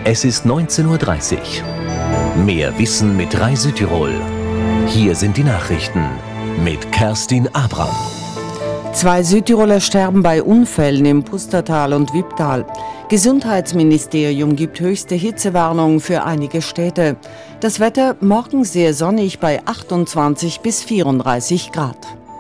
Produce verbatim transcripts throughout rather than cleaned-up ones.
Es ist neunzehn Uhr dreißig. Mehr Wissen mit Rai Südtirol. Hier sind die Nachrichten mit Kerstin Abram. Zwei Südtiroler sterben bei Unfällen im Pustertal und Wipptal. Gesundheitsministerium gibt höchste Hitzewarnung für einige Städte. Das Wetter morgen sehr sonnig bei achtundzwanzig bis vierunddreißig Grad.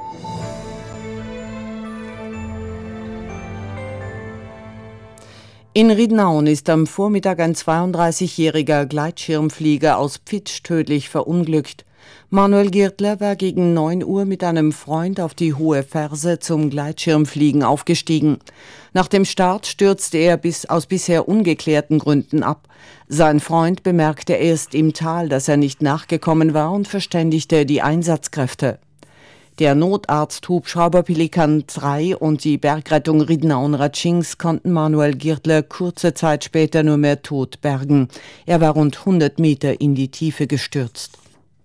In Ridnaun ist am Vormittag ein zweiunddreißigjähriger Gleitschirmflieger aus Pfitsch tödlich verunglückt. Manuel Girtler war gegen neun Uhr mit einem Freund auf die Hohe Ferse zum Gleitschirmfliegen aufgestiegen. Nach dem Start stürzte er bis aus bisher ungeklärten Gründen ab. Sein Freund bemerkte erst im Tal, dass er nicht nachgekommen war und verständigte die Einsatzkräfte. Der Notarzt-Hubschrauber Pelikan drei und die Bergrettung Ridnaun-Ratschings konnten Manuel Girtler kurze Zeit später nur mehr tot bergen. Er war rund hundert Meter in die Tiefe gestürzt.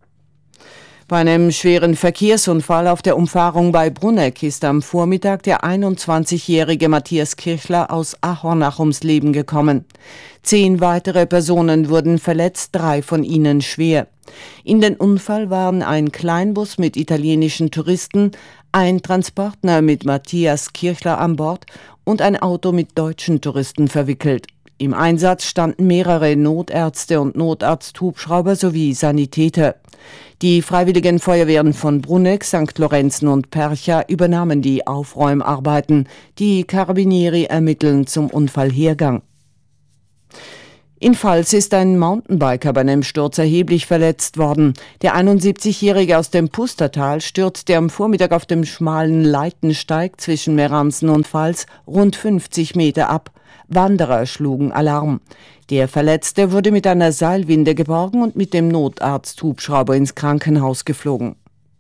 Bei einem schweren Verkehrsunfall auf der Umfahrung bei Bruneck ist am Vormittag der einundzwanzigjährige Matthias Kirchler aus Ahornach ums Leben gekommen. Zehn weitere Personen wurden verletzt, drei von ihnen schwer. In den Unfall waren ein Kleinbus mit italienischen Touristen, ein Transportner mit Matthias Kirchler an Bord und ein Auto mit deutschen Touristen verwickelt. Im Einsatz standen mehrere Notärzte und Notarzt-Hubschrauber sowie Sanitäter. Die Freiwilligen Feuerwehren von Bruneck, Sankt Lorenzen und Percha übernahmen die Aufräumarbeiten. Die Carabinieri ermitteln zum Unfallhergang. In Pfalz ist ein Mountainbiker bei einem Sturz erheblich verletzt worden. Der einundsiebzigjährige aus dem Pustertal stürzte am Vormittag auf dem schmalen Leitensteig zwischen Meranzen und Pfalz rund fünfzig Meter ab. Wanderer schlugen Alarm. Der Verletzte wurde mit einer Seilwinde geborgen und mit dem Notarzt-Hubschrauber ins Krankenhaus geflogen.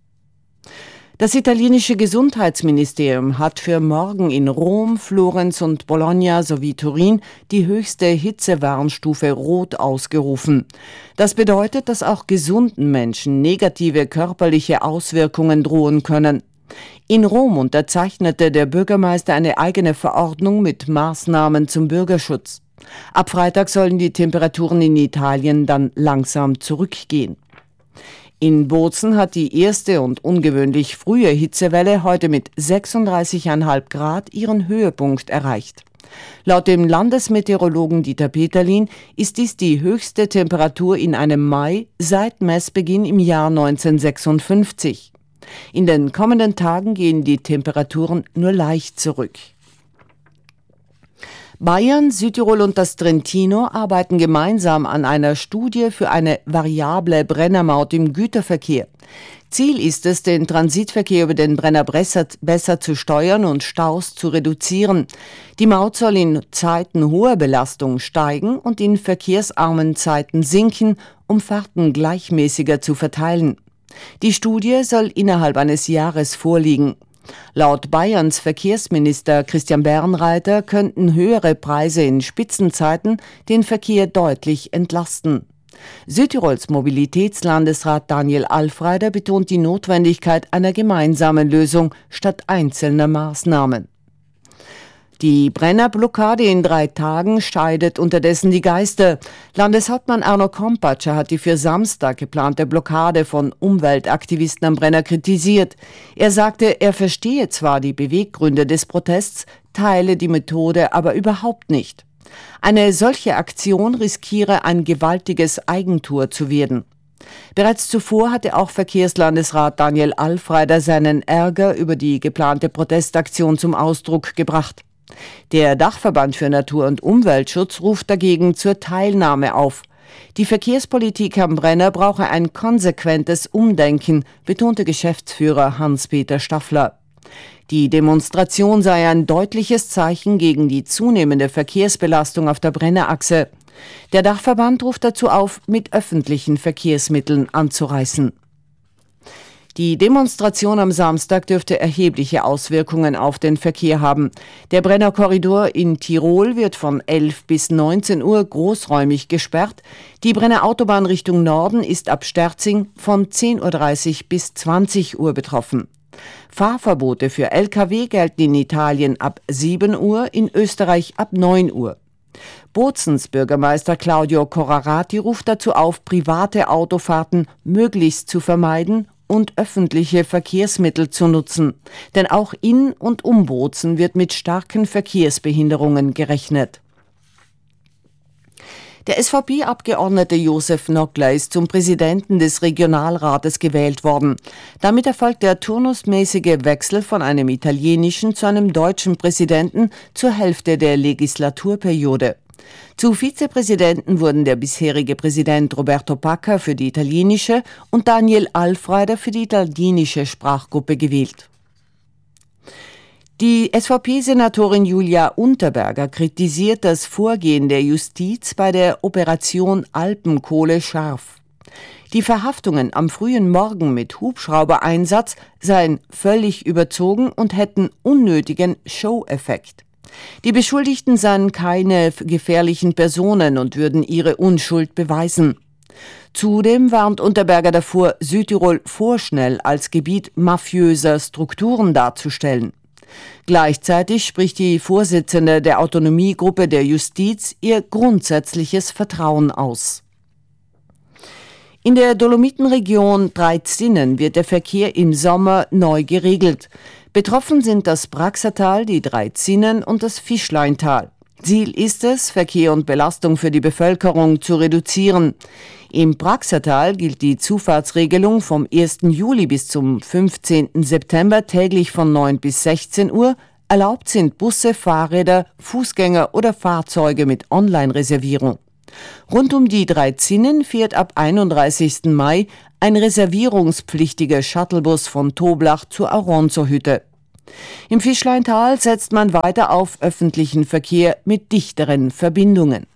Das italienische Gesundheitsministerium hat für morgen in Rom, Florenz und Bologna sowie Turin die höchste Hitzewarnstufe Rot ausgerufen. Das bedeutet, dass auch gesunden Menschen negative körperliche Auswirkungen drohen können. In Rom unterzeichnete der Bürgermeister eine eigene Verordnung mit Maßnahmen zum Bürgerschutz. Ab Freitag sollen die Temperaturen in Italien dann langsam zurückgehen. In Bozen hat die erste und ungewöhnlich frühe Hitzewelle heute mit sechsunddreißig Komma fünf Grad ihren Höhepunkt erreicht. Laut dem Landesmeteorologen Dieter Peterlin ist dies die höchste Temperatur in einem Mai seit Messbeginn im Jahr neunzehnhundertsechsundfünfzig. In den kommenden Tagen gehen die Temperaturen nur leicht zurück. Bayern, Südtirol und das Trentino arbeiten gemeinsam an einer Studie für eine variable Brennermaut im Güterverkehr. Ziel ist es, den Transitverkehr über den Brenner besser, besser zu steuern und Staus zu reduzieren. Die Maut soll in Zeiten hoher Belastung steigen und in verkehrsarmen Zeiten sinken, um Fahrten gleichmäßiger zu verteilen. Die Studie soll innerhalb eines Jahres vorliegen. Laut Bayerns Verkehrsminister Christian Bernreiter könnten höhere Preise in Spitzenzeiten den Verkehr deutlich entlasten. Südtirols Mobilitätslandesrat Daniel Alfreider betont die Notwendigkeit einer gemeinsamen Lösung statt einzelner Maßnahmen. Die Brennerblockade in drei Tagen scheidet unterdessen die Geister. Landeshauptmann Arno Kompatscher hat die für Samstag geplante Blockade von Umweltaktivisten am Brenner kritisiert. Er sagte, er verstehe zwar die Beweggründe des Protests, teile die Methode aber überhaupt nicht. Eine solche Aktion riskiere ein gewaltiges Eigentor zu werden. Bereits zuvor hatte auch Verkehrslandesrat Daniel Alfreider seinen Ärger über die geplante Protestaktion zum Ausdruck gebracht. Der Dachverband für Natur- und Umweltschutz ruft dagegen zur Teilnahme auf. Die Verkehrspolitik am Brenner brauche ein konsequentes Umdenken, betonte Geschäftsführer Hans-Peter Staffler. Die Demonstration sei ein deutliches Zeichen gegen die zunehmende Verkehrsbelastung auf der Brennerachse. Der Dachverband ruft dazu auf, mit öffentlichen Verkehrsmitteln anzureisen. Die Demonstration am Samstag dürfte erhebliche Auswirkungen auf den Verkehr haben. Der Brennerkorridor in Tirol wird von elf bis neunzehn Uhr großräumig gesperrt. Die Brenner Autobahn Richtung Norden ist ab Sterzing von zehn Uhr dreißig bis zwanzig Uhr betroffen. Fahrverbote für L K W gelten in Italien ab sieben Uhr, in Österreich ab neun Uhr. Bozens Bürgermeister Claudio Corrarati ruft dazu auf, private Autofahrten möglichst zu vermeiden und öffentliche Verkehrsmittel zu nutzen. Denn auch in und um Bozen wird mit starken Verkehrsbehinderungen gerechnet. Der S V P-Abgeordnete Josef Nockler ist zum Präsidenten des Regionalrates gewählt worden. Damit erfolgt der turnusmäßige Wechsel von einem italienischen zu einem deutschen Präsidenten zur Hälfte der Legislaturperiode. Zu Vizepräsidenten wurden der bisherige Präsident Roberto Pacca für die italienische und Daniel Alfreider für die italienische Sprachgruppe gewählt. Die S V P-Senatorin Julia Unterberger kritisiert das Vorgehen der Justiz bei der Operation Alpenkohle scharf. Die Verhaftungen am frühen Morgen mit Hubschraubereinsatz seien völlig überzogen und hätten unnötigen Show-Effekt. Die Beschuldigten seien keine gefährlichen Personen und würden ihre Unschuld beweisen. Zudem warnt Unterberger davor, Südtirol vorschnell als Gebiet mafiöser Strukturen darzustellen. Gleichzeitig spricht die Vorsitzende der Autonomiegruppe der Justiz ihr grundsätzliches Vertrauen aus. In der Dolomitenregion Dreizinnen wird der Verkehr im Sommer neu geregelt. Betroffen sind das Braxertal, die Dreizinnen und das Fischleintal. Ziel ist es, Verkehr und Belastung für die Bevölkerung zu reduzieren. Im Braxertal gilt die Zufahrtsregelung vom ersten Juli bis zum fünfzehnten September täglich von neun bis sechzehn Uhr. Erlaubt sind Busse, Fahrräder, Fußgänger oder Fahrzeuge mit Online-Reservierung. Rund um die Dreizinnen fährt ab einunddreißigsten Mai ein reservierungspflichtiger Shuttlebus von Toblach zur Aronzo-Hütte. Im Fischleintal setzt man weiter auf öffentlichen Verkehr mit dichteren Verbindungen.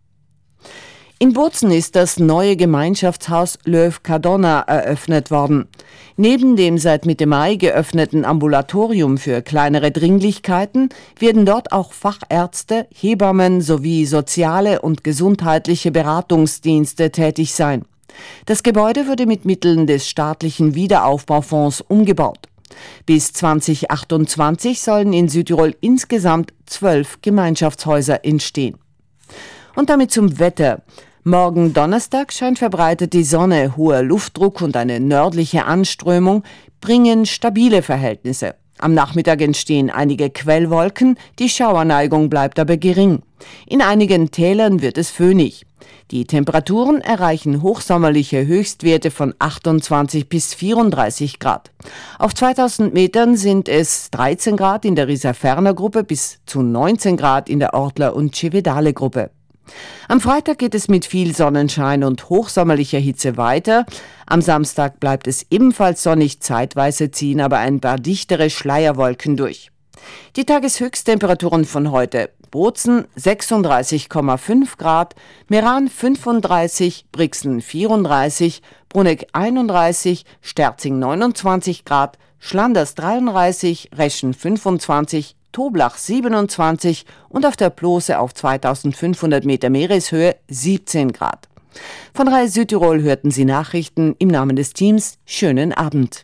In Bozen ist das neue Gemeinschaftshaus Löw Cadonna eröffnet worden. Neben dem seit Mitte Mai geöffneten Ambulatorium für kleinere Dringlichkeiten werden dort auch Fachärzte, Hebammen sowie soziale und gesundheitliche Beratungsdienste tätig sein. Das Gebäude wurde mit Mitteln des staatlichen Wiederaufbaufonds umgebaut. Bis zwanzig achtundzwanzig sollen in Südtirol insgesamt zwölf Gemeinschaftshäuser entstehen. Und damit zum Wetter. Morgen Donnerstag scheint verbreitet die Sonne, hoher Luftdruck und eine nördliche Anströmung bringen stabile Verhältnisse. Am Nachmittag entstehen einige Quellwolken, die Schauerneigung bleibt aber gering. In einigen Tälern wird es föhnig. Die Temperaturen erreichen hochsommerliche Höchstwerte von achtundzwanzig bis vierunddreißig Grad. Auf zweitausend Metern sind es dreizehn Grad in der Risa-Ferner-Gruppe bis zu neunzehn Grad in der Ortler- und Cevedale-Gruppe. Am Freitag geht es mit viel Sonnenschein und hochsommerlicher Hitze weiter. Am Samstag bleibt es ebenfalls sonnig, zeitweise ziehen aber ein paar dichtere Schleierwolken durch. Die Tageshöchsttemperaturen von heute: Bozen sechsunddreißig Komma fünf Grad, Meran fünfunddreißig, Brixen vierunddreißig, Bruneck einunddreißig, Sterzing neunundzwanzig Grad, Schlanders dreiunddreißig, Reschen fünfundzwanzig, Toblach siebenundzwanzig und auf der Plose auf zweitausendfünfhundert Meter Meereshöhe siebzehn Grad. Von Rai Südtirol hörten Sie Nachrichten im Namen des Teams. Schönen Abend.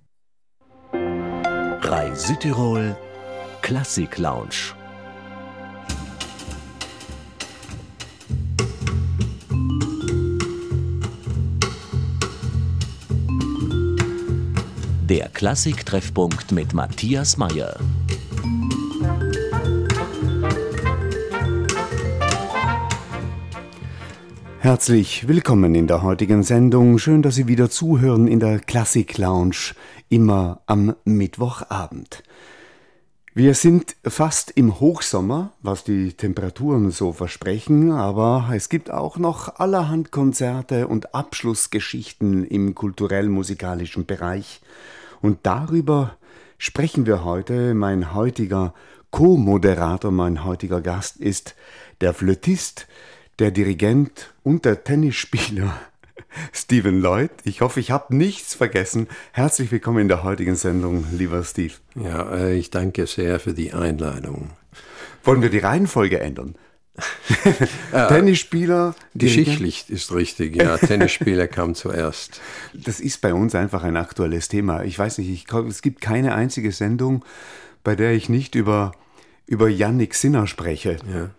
Rai Südtirol Klassik Lounge. Der Klassik-Treffpunkt mit Matthias Meyer. Herzlich willkommen in der heutigen Sendung. Schön, dass Sie wieder zuhören in der Klassik Lounge, immer am Mittwochabend. Wir sind fast im Hochsommer, was die Temperaturen so versprechen, aber es gibt auch noch allerhand Konzerte und Abschlussgeschichten im kulturell-musikalischen Bereich. Und darüber sprechen wir heute. Mein heutiger Co-Moderator, mein heutiger Gast ist der Flötist, der Dirigent und der Tennisspieler Stephen Lloyd. Ich hoffe, ich habe nichts vergessen. Herzlich willkommen in der heutigen Sendung, lieber Steve. Ja, ich danke sehr für die Einladung. Wollen wir die Reihenfolge ändern? Tennisspieler, geschichtlich ist richtig, ja. Tennisspieler kam zuerst. Das ist bei uns einfach ein aktuelles Thema. Ich weiß nicht, ich, es gibt keine einzige Sendung, bei der ich nicht über, über Jannik Sinner spreche. Ja.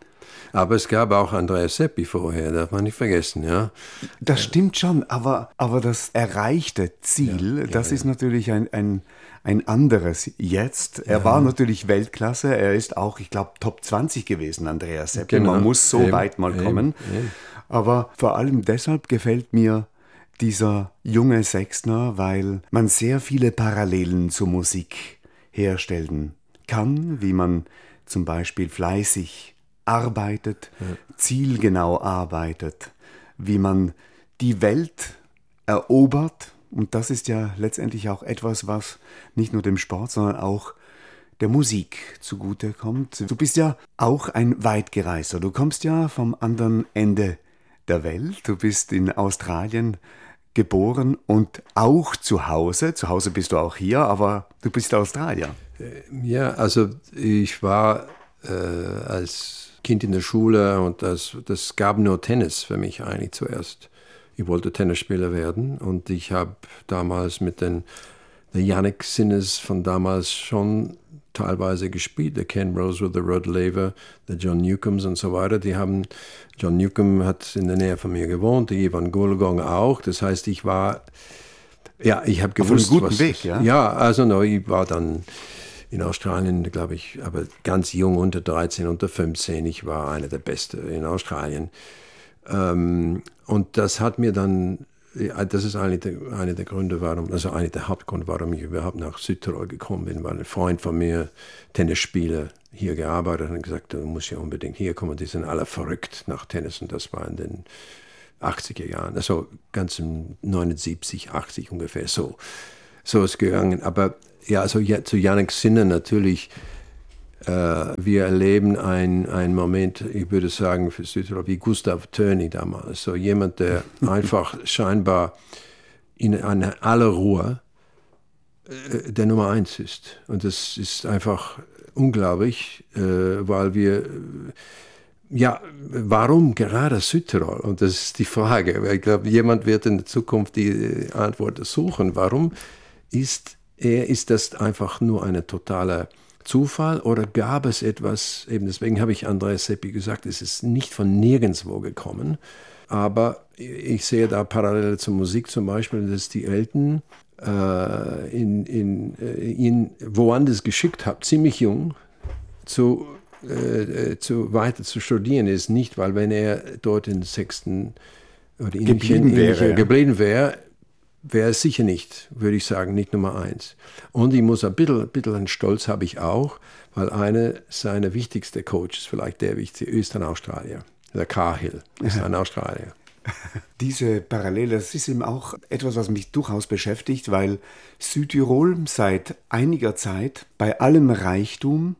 Aber es gab auch Andrea Seppi vorher, darf man nicht vergessen, ja. Das stimmt schon, aber, aber das erreichte Ziel, ja, das ja, ist ja. natürlich ein, ein, ein anderes jetzt. Er ja. war natürlich Weltklasse, er ist auch, ich glaube, Top zwanzig gewesen, Andrea Seppi. Genau. Man muss so eben, weit mal kommen. Eben, eben. Aber vor allem deshalb gefällt mir dieser junge Sextner, weil man sehr viele Parallelen zur Musik herstellen kann, wie man zum Beispiel fleißig arbeitet, ja. zielgenau arbeitet, wie man die Welt erobert. Und das ist ja letztendlich auch etwas, was nicht nur dem Sport, sondern auch der Musik zugutekommt. Du bist ja auch ein Weitgereister. Du kommst ja vom anderen Ende der Welt. Du bist in Australien geboren und auch zu Hause. Zu Hause bist du auch hier, aber du bist Australier. Ja, also ich war äh, als Kind in der Schule und das, das gab nur Tennis für mich eigentlich zuerst. Ich wollte Tennisspieler werden und ich habe damals mit den der Jannik Sinnes von damals schon teilweise gespielt, der Ken Rosewood, der Rod Laver, der John Newcombs und so weiter. Die haben, John Newcomb hat in der Nähe von mir gewohnt, der Ivan Goolagong auch. Das heißt, ich war, ja, ich habe gewusst, auf einem guten was, Weg, ja? Ja, also no, ich war dann in Australien, glaube ich, aber ganz jung, unter dreizehn, unter fünfzehn. Ich war einer der Besten in Australien. Ähm, und das hat mir dann, das ist einer der, eine der Gründe, warum, also einer der Hauptgründe, warum ich überhaupt nach Südtirol gekommen bin, weil ein Freund von mir, Tennisspieler, hier gearbeitet hat und gesagt, du musst ja unbedingt hier kommen, die sind alle verrückt nach Tennis und das war in den achtziger Jahren, also ganz im neunundsiebzig, achtzig ungefähr, so, so ist es gegangen. Aber ja, also ja, zu Jannik Sinner natürlich, Uh, wir erleben einen Moment, ich würde sagen, für Südtirol, wie Gustav Töni damals. So jemand, der einfach scheinbar in aller Ruhe äh, der Nummer eins ist. Und das ist einfach unglaublich, äh, weil wir, äh, ja, warum gerade Südtirol? Und das ist die Frage. Ich glaube, jemand wird in der Zukunft die Antwort suchen. Warum ist er, ist das einfach nur eine totale Zufall oder gab es etwas, eben deswegen habe ich Andrea Seppi gesagt, es ist nicht von nirgendwo gekommen, aber ich sehe da Parallele zur Musik zum Beispiel, dass die Eltern äh, in, in, äh, ihn woanders geschickt haben, ziemlich jung, zu, äh, zu weiter zu studieren ist, nicht, weil wenn er dort in sechsten oder in geblieben wäre, ja. geblieben wäre, wäre es sicher nicht, würde ich sagen, nicht Nummer eins. Und ich muss ein bisschen, ein bisschen einen Stolz habe ich auch, weil einer seiner wichtigsten Coaches, vielleicht der wichtigste, ist ein Australier. Der Cahill ist ein Australier. Diese Parallele, das ist eben auch etwas, was mich durchaus beschäftigt, weil Südtirol seit einiger Zeit bei allem Reichtum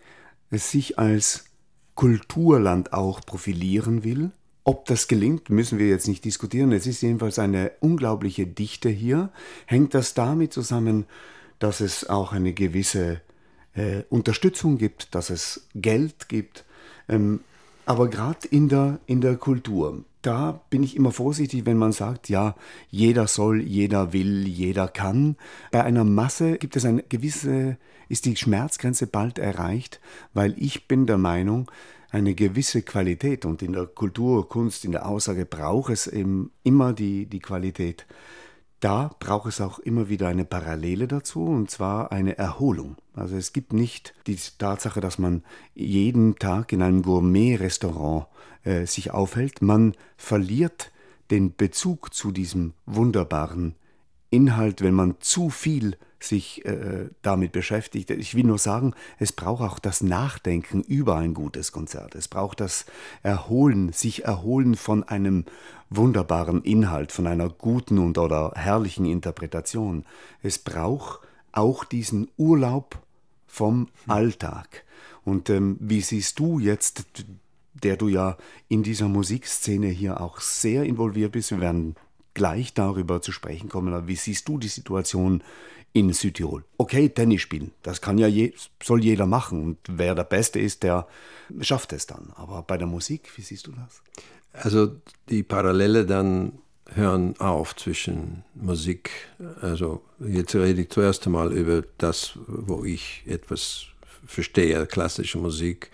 es sich als Kulturland auch profilieren will. Ob das gelingt, müssen wir jetzt nicht diskutieren. Es ist jedenfalls eine unglaubliche Dichte hier. Hängt das damit zusammen, dass es auch eine gewisse äh, Unterstützung gibt, dass es Geld gibt? Ähm, aber gerade in der, in der Kultur, da bin ich immer vorsichtig, wenn man sagt, ja, jeder soll, jeder will, jeder kann. Bei einer Masse gibt es eine gewisse, ist die Schmerzgrenze bald erreicht, weil ich bin der Meinung, eine gewisse Qualität und in der Kultur, Kunst, in der Aussage braucht es eben immer die, die Qualität. Da braucht es auch immer wieder eine Parallele dazu und zwar eine Erholung. Also es gibt nicht die Tatsache, dass man jeden Tag in einem Gourmet-Restaurant äh, sich aufhält. Man verliert den Bezug zu diesem wunderbaren Inhalt, wenn man zu viel sich äh, damit beschäftigt. Ich will nur sagen, es braucht auch das Nachdenken über ein gutes Konzert. Es braucht das Erholen, sich erholen von einem wunderbaren Inhalt, von einer guten und oder herrlichen Interpretation. Es braucht auch diesen Urlaub vom Alltag. Und ähm, wie siehst du jetzt, der du ja in dieser Musikszene hier auch sehr involviert bist, wir werden gleich darüber zu sprechen kommen, aber wie siehst du die Situation in Südtirol? Okay, Tennis spielen, das kann ja je, soll jeder machen und wer der Beste ist, der schafft es dann. Aber bei der Musik, wie siehst du das? Also die Parallele dann hören auf zwischen Musik, also jetzt rede ich zuerst einmal über das, wo ich etwas verstehe, klassische Musik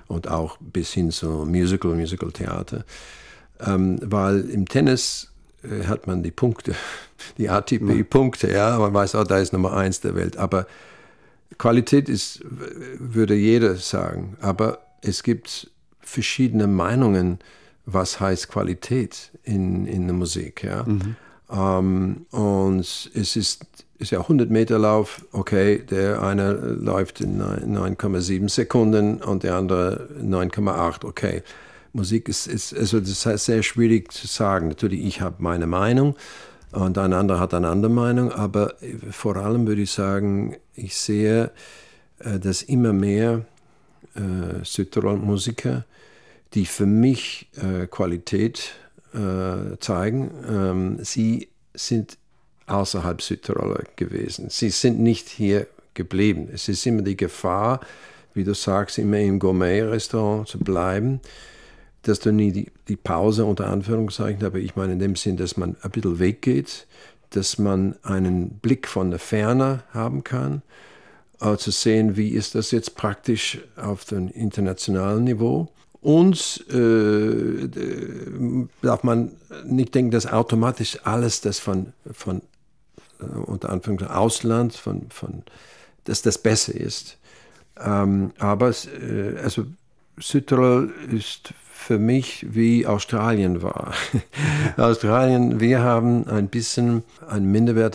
und auch bis hin zu Musical, Musical-Theater. Ähm, weil im Tennis äh, hat man die Punkte, die A T P-Punkte, ja, man weiß auch, da ist Nummer eins der Welt, aber Qualität ist, würde jeder sagen, aber es gibt verschiedene Meinungen, was heißt Qualität in, in der Musik, ja. Mhm. Um, und es ist, ist ja hundert Meter Lauf, okay, der eine läuft in neun Komma sieben Sekunden und der andere neun Komma acht, okay. Musik ist, ist also das heißt sehr schwierig zu sagen. Natürlich, ich habe meine Meinung und ein anderer hat eine andere Meinung, aber vor allem würde ich sagen, ich sehe, dass immer mehr äh, Südtirol-Musiker, die für mich äh, Qualität äh, zeigen, ähm, sie sind außerhalb Südtiroler gewesen. Sie sind nicht hier geblieben. Es ist immer die Gefahr, wie du sagst, immer im Gourmet-Restaurant zu bleiben, dass du nie die, die Pause unter Anführungszeichen, aber ich meine in dem Sinn, dass man ein bisschen weggeht, dass man einen Blick von der Ferne haben kann, äh, zu sehen, wie ist das jetzt praktisch auf dem internationalen Niveau. Und äh, darf man nicht denken, dass automatisch alles das von, von äh, unter Anführungszeichen Ausland, von, von, dass das besser ist. Ähm, aber äh, also Südtirol ist für mich wie Australien war. Australien, wir haben ein bisschen ein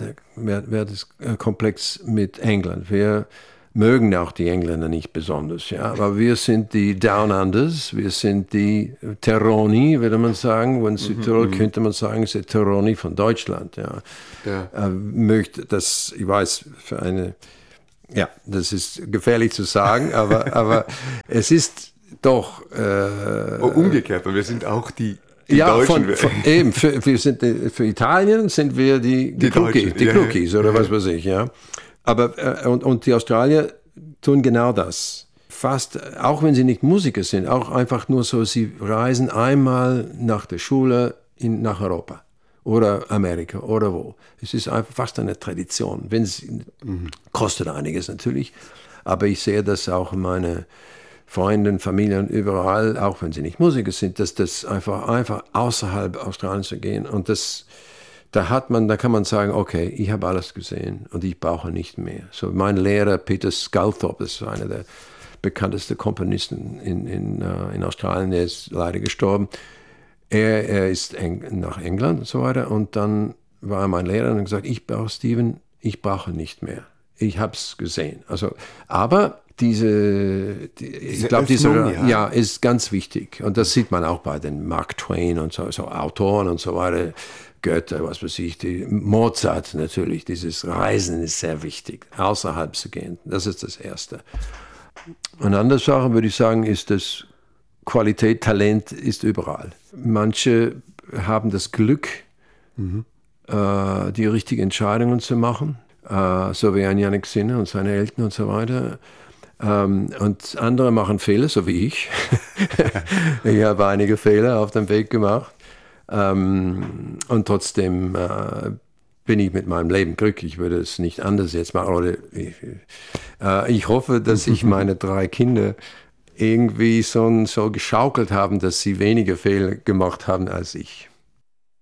Minderwerteskomplex mit England. Wir mögen auch die Engländer nicht besonders, ja, aber wir sind die Down Unders, wir sind die Terroni, würde man sagen, und Südtirol mhm, könnte man sagen, ist der Terroni von Deutschland, ja. ja. Äh, möchte das, ich weiß, für eine, ja, das ist gefährlich zu sagen, aber, aber es ist doch äh, oh, umgekehrt, und wir sind auch die Die ja, Deutschen. Von, von, eben, für, wir sind, für Italien sind wir die, die, die Cookies, die ja, Cookies ja, oder ja. was weiß ich, ja. Aber, äh, und, und die Australier tun genau das. Fast, auch wenn sie nicht Musiker sind, auch einfach nur so, sie reisen einmal nach der Schule in, nach Europa oder Amerika oder wo. Es ist einfach fast eine Tradition. Wenn es mhm. kostet einiges natürlich, aber ich sehe das auch in meine Freunde, Familien überall, auch wenn sie nicht Musiker sind, dass das einfach, einfach außerhalb Australiens zu gehen und das Da hat man, da kann man sagen, okay, ich habe alles gesehen und ich brauche nicht mehr. So mein Lehrer Peter Sculthorpe, das ist einer der bekanntesten Komponisten in, in, uh, in Australien, der ist leider gestorben. Er, er ist eng, nach England und so weiter und dann war mein Lehrer und hat gesagt, ich brauche Steven, ich brauche nicht mehr. Ich habe es gesehen. Also, aber diese, die, diese ich glaube, diese ja. ja, ist ganz wichtig und das sieht man auch bei den Mark Twain und so, so Autoren und so weiter. Goethe, was weiß ich, die Mozart natürlich, dieses Reisen ist sehr wichtig, außerhalb zu gehen. Das ist das Erste. Eine andere Sache, würde ich sagen, ist, dass Qualität, Talent ist überall. Manche haben das Glück, mhm. äh, die richtigen Entscheidungen zu machen, äh, so wie ein Jannik Sinner und seine Eltern und so weiter. Ähm, und andere machen Fehler, so wie ich. Ich habe einige Fehler auf dem Weg gemacht. Ähm, und trotzdem äh, bin ich mit meinem Leben glücklich. Ich würde es nicht anders jetzt machen. Oder ich, äh, ich hoffe, dass ich meine drei Kinder irgendwie so, so geschaukelt haben, dass sie weniger Fehler gemacht haben als ich.